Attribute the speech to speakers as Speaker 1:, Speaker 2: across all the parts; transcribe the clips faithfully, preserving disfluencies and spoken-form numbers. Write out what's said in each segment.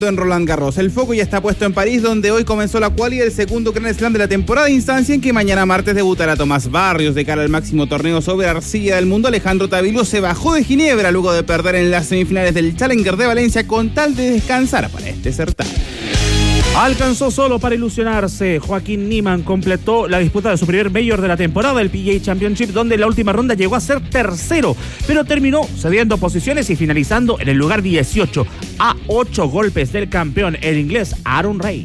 Speaker 1: En Roland Garros. El foco ya está puesto en París, donde hoy comenzó la quali del segundo Grand Slam de la temporada, instancia en que mañana martes debutará Tomás Barrios de cara al máximo torneo sobre arcilla del mundo. Alejandro Tavilo se bajó de Ginebra luego de perder en las semifinales del Challenger de Valencia con tal de descansar para este certamen.
Speaker 2: Alcanzó solo para ilusionarse. Joaquín Niemann completó la disputa de su primer mayor de la temporada, el P G A Championship, donde en la última ronda llegó a ser tercero, pero terminó cediendo posiciones y finalizando en el lugar dieciocho, a ocho golpes del campeón, el inglés Aaron Ray.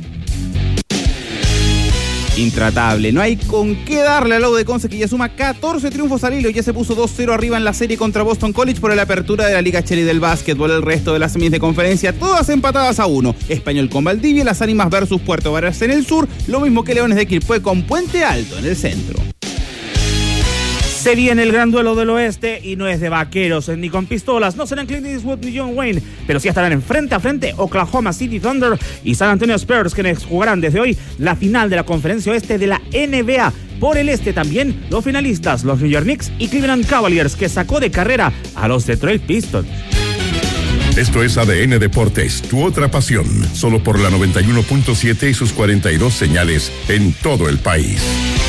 Speaker 1: Intratable, no hay con qué darle al Lobo de Conce, que ya suma catorce triunfos al hilo, ya se puso dos cero arriba en la serie contra Boston College por la apertura de la Liga Cherry del básquetbol. El resto de las semis de conferencia, todas empatadas a uno. Español con Valdivia, Las Ánimas versus Puerto Varas en el sur, lo mismo que Leones de Quilpué con Puente Alto en el centro.
Speaker 2: Se viene el gran duelo del oeste y no es de vaqueros ni con pistolas. No serán Clint Eastwood ni John Wayne, pero sí estarán en frente a frente Oklahoma City Thunder y San Antonio Spurs, quienes jugarán desde hoy la final de la conferencia oeste de la N B A. Por el este también los finalistas, los New York Knicks y Cleveland Cavaliers, que sacó de carrera a los Detroit Pistons.
Speaker 3: Esto es A D N Deportes, tu otra pasión, solo por la noventa y uno punto siete y sus cuarenta y dos señales en todo el país.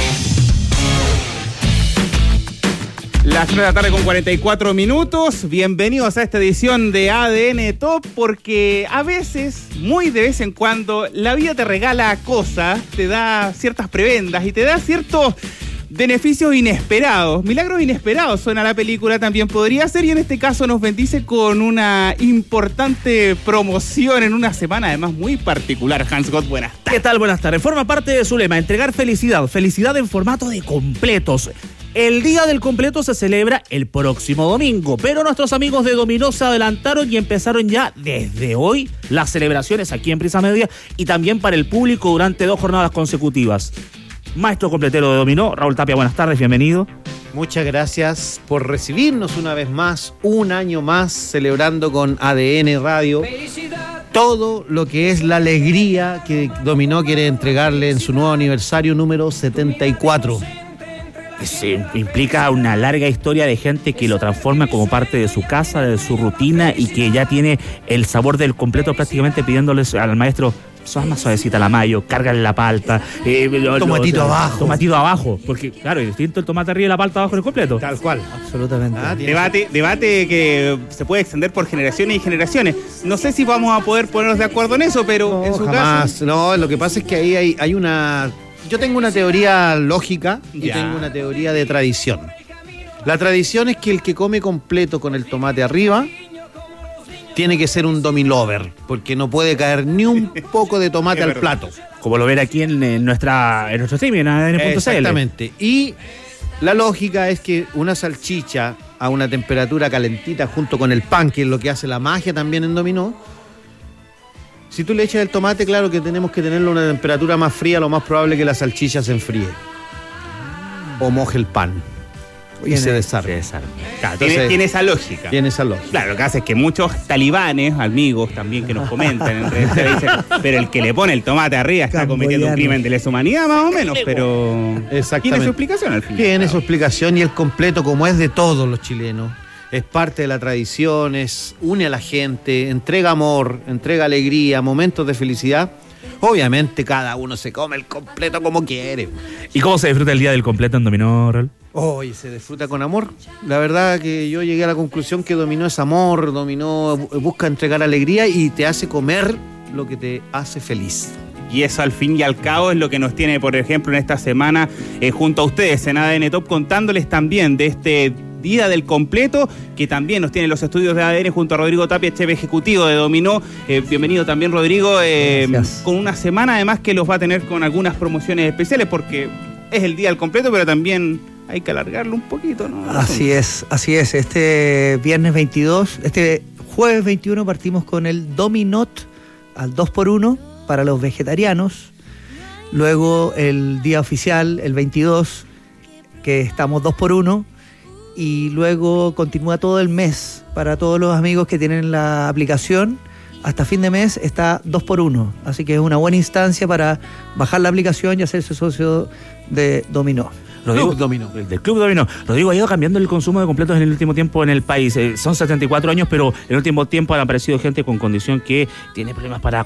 Speaker 1: Las tres de la tarde con cuarenta y cuatro minutos. Bienvenidos a esta edición de A D N Top, porque a veces, muy de vez en cuando, la vida te regala cosas, te da ciertas prebendas y te da ciertos beneficios inesperados. Milagros inesperados suena la película, también podría ser, y en este caso nos bendice con una importante promoción en una semana además muy particular. Hans Gott, buenas tardes.
Speaker 2: ¿Qué tal? Buenas tardes. Forma parte de su lema, entregar felicidad, felicidad en formato de completos. El Día del Completo se celebra el próximo domingo, pero nuestros amigos de Dominó se adelantaron y empezaron ya desde hoy las celebraciones aquí en Prisa Media y también para el público durante dos jornadas consecutivas. Maestro completero de Dominó, Raúl Tapia, buenas tardes, bienvenido.
Speaker 4: Muchas gracias por recibirnos una vez más, un año más, celebrando con A D N Radio todo lo que es la alegría que Dominó quiere entregarle en su nuevo aniversario número setenta y cuatro.
Speaker 2: Se implica una larga historia de gente que lo transforma como parte de su casa, de su rutina, y que ya tiene el sabor del completo prácticamente pidiéndoles al maestro: sos más suavecita la mayo, cárgale la palta, eh,
Speaker 4: tomatito
Speaker 2: lo,
Speaker 4: abajo.
Speaker 2: Tomatito abajo, porque claro, es distinto el tomate arriba y la palta abajo en el completo.
Speaker 4: Tal cual.
Speaker 2: Absolutamente.
Speaker 1: Ah, debate, debate que se puede extender por generaciones y generaciones. No sé si vamos a poder ponernos de acuerdo en eso, pero
Speaker 4: No,
Speaker 1: en su
Speaker 4: jamás.
Speaker 1: caso...
Speaker 4: No, lo que pasa es que ahí hay, hay una... Yo tengo una teoría lógica y
Speaker 1: Ya.
Speaker 4: tengo una teoría de tradición. La tradición es que el que come completo con el tomate arriba tiene que ser un domilover, porque no puede caer ni un poco de tomate al plato.
Speaker 2: Como lo ven aquí en, en nuestra en nuestro streaming, en A D N punto C L.
Speaker 4: Exactamente. Y la lógica es que una salchicha a una temperatura calentita junto con el pan, que es lo que hace la magia también en Dominó, si tú le echas el tomate, claro que tenemos que tenerlo a una temperatura más fría, lo más probable es que la salchicha se enfríe. O moje el pan. Y se desarme.
Speaker 2: Se desarme.
Speaker 1: Claro, tiene,
Speaker 4: Entonces,
Speaker 1: tiene esa lógica.
Speaker 4: Tiene esa lógica.
Speaker 1: Claro, lo que hace es que muchos talibanes, amigos también que nos comentan, en redes, dicen, pero el que le pone el tomate arriba está cometiendo un crimen de lesa humanidad, más o menos, pero
Speaker 4: Exactamente.
Speaker 1: tiene su explicación al final.
Speaker 4: Tiene su explicación, y el completo, como es de todos los chilenos, es parte de la tradición, es, une a la gente, entrega amor, entrega alegría, momentos de felicidad. Obviamente cada uno se come el completo como quiere.
Speaker 2: ¿Y cómo se disfruta el Día del Completo en Dominó, Raúl?
Speaker 4: Hoy se disfruta con amor. La verdad que yo llegué a la conclusión que Dominó es amor, Dominó bu- busca entregar alegría y te hace comer lo que te hace feliz.
Speaker 1: Y eso al fin y al cabo es lo que nos tiene, por ejemplo, en esta semana eh, junto a ustedes en A D N Top, contándoles también de este Día del Completo, que también nos tiene los estudios de A D N junto a Rodrigo Tapia, chef ejecutivo de Dominó. Eh, bienvenido también, Rodrigo, eh, con una semana además que los va a tener con algunas promociones especiales, porque es el Día del Completo, pero también hay que alargarlo un poquito, ¿no?
Speaker 5: Así es, así es. Este viernes veintidós, este jueves veintiuno partimos con el Dominot al dos por uno para los vegetarianos. Luego el día oficial, el veintidós, que estamos dos por uno. Y luego continúa todo el mes para todos los amigos que tienen la aplicación. Hasta fin de mes está dos por uno. Así que es una buena instancia para bajar la aplicación y hacerse socio de Dominó.
Speaker 2: Rodrigo,
Speaker 4: Club Dominó.
Speaker 2: Del Club Dominó. Rodrigo, ha ido cambiando el consumo de completos en el último tiempo en el país. Eh, son setenta y cuatro años, pero en el último tiempo han aparecido gente con condición que tiene problemas para